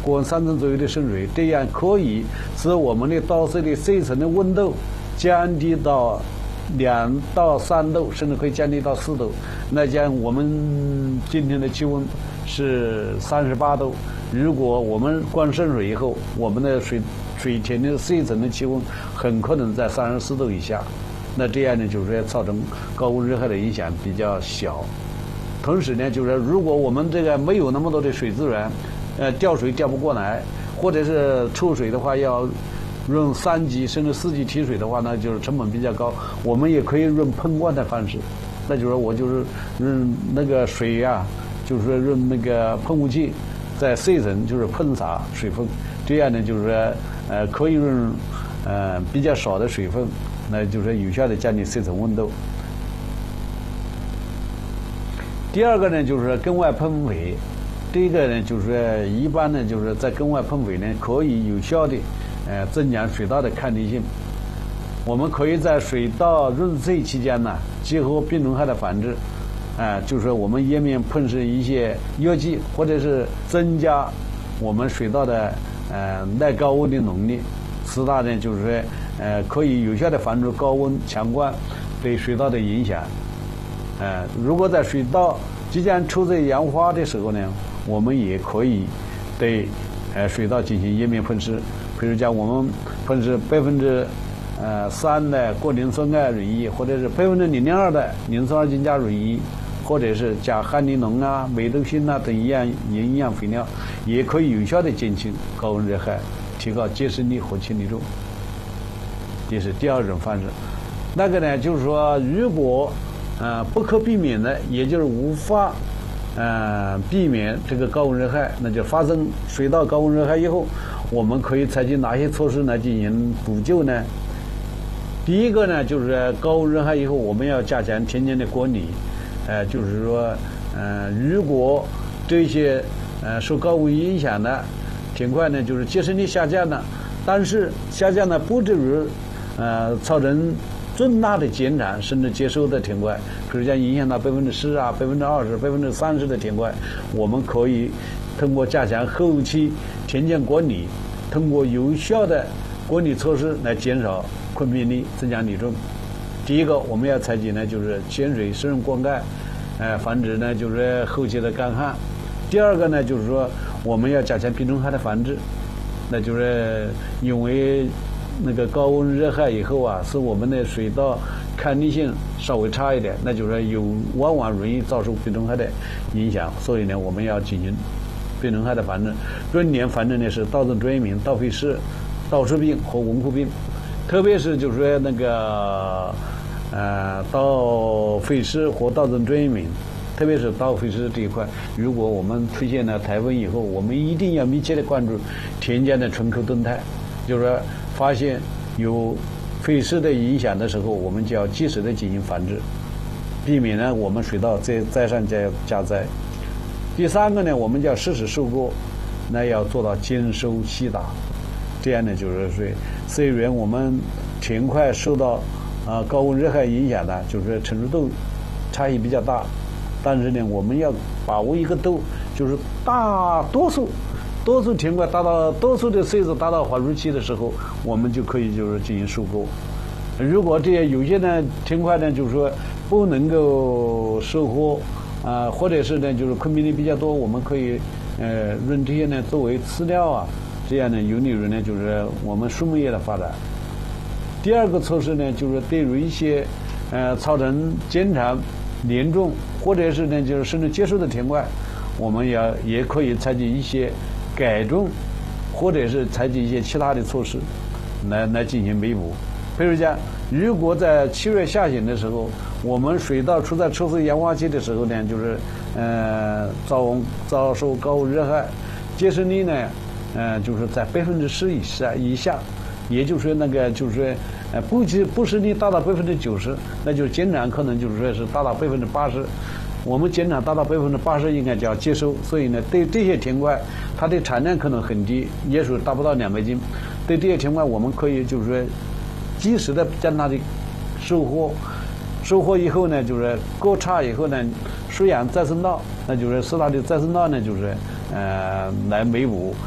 高温3层左右的渗水，这样可以使我们的稻穗的水层的温度降低到2到3度，甚至可以降低到4度。那像我们今天的气温是38度，如果我们光渗水以后，我们的水田的水层的气温很可能在34度以下。那这样呢，就是说造成高温热害的影响比较小。同时呢，就是说如果我们这个没有那么多的水资源，调水调不过来，或者是抽水的话要用3级甚至4级提水的话呢，就是成本比较高。我们也可以用喷灌的方式，那就是说我就是用那个水啊，就是说用那个喷雾器在水层就是喷洒水分，这样呢就是说可以用比较少的水分，那就是说有效的降低水层温度。第二个呢就是说根外喷肥，这个呢就是说一般呢就是在根外喷肥呢可以有效的增强水稻的抗逆性。我们可以在水稻润色期间呢，结合病虫害的防治，就是说我们叶面喷施一些药剂，或者是增加我们水稻的耐高温的能力。此大呢就是说可以有效的防止高温强光对水稻的影响。如果在水稻即将出色杨花的时候呢，我们也可以对水稻进行叶面喷施，比如讲我们喷施3%的过磷酸钙溶液，或者是0.02%的磷酸二氢加溶液，或者是加含磷农啊、美豆锌啊等营养肥料，也可以有效的减轻高温热害，提高结实力和轻力重。这是第二种方式。那个呢，就是说如果不可避免的，也就是无法避免这个高温热害，那就发生水稻高温热害以后，我们可以采取哪些措施来进行补救呢？第一个呢，就是高温热害以后，我们要加强田间的管理。就是说，如果这些受高温影响的田块呢，就是结实力下降了，但是下降呢不至于造成重大的减产甚至结收的田块，比如讲影响到10%啊、20%、30%的田块，我们可以通过加强后期田间管理，通过有效的管理措施来减少困病力，增强力重。第一个我们要采取呢就是减水深入灌溉，防止呢就是后期的干旱。第二个呢就是说我们要加强病虫害的防治，那就是因为那个高温热害以后啊，使我们的水稻抗逆性稍微差一点，那就是往往容易遭受病虫害的影响，所以呢我们要进行病虫害的防治。重点防治呢是稻种专业名、稻肥虱、稻丝病和蚊枯病，特别是就是说那个稻肥虱和稻种专业名，特别是稻肥虱这一块，如果我们出现了台风以后，我们一定要密切的关注田间的春口动态，就是说发现有肥虱的影响的时候，我们就要及时的进行防治，避免呢我们水稻灾上加灾。第三个呢，我们叫适时收割，那要做到兼收细打，这样呢就是说，虽然我们田块受到高温热害影响呢，就是成熟度差异比较大，但是呢我们要把握一个度，就是多数田块多数的穗子达到黄熟期的时候，我们就可以就是进行收割。如果这些有些呢田块呢就是说不能够收获或者是呢就是困病力比较多，我们可以用这些呢作为饲料啊，这样呢有利于呢就是我们畜牧业的发展。第二个措施呢，就是对于一些造成减产严重或者是呢就是甚至结束的田块，我们也可以采取一些改种，或者是采取一些其他的措施来进行弥补。比如讲，如果在7月下旬的时候，我们水稻处在初次杨花期的时候呢，就是遭受高温热害，结实力呢就是在10%以下，也就是说那个就是说不是你达到90%，那就是减产可能就是说是达到80%。我们减产达到80%应该叫接收，所以呢对这些田块它的产量可能很低，也许达不到200斤，对这些田块我们可以就是说及时的将它的收获以后呢，就是割叉以后呢输养再生稻，那就是使它的再生稻呢就是来弥补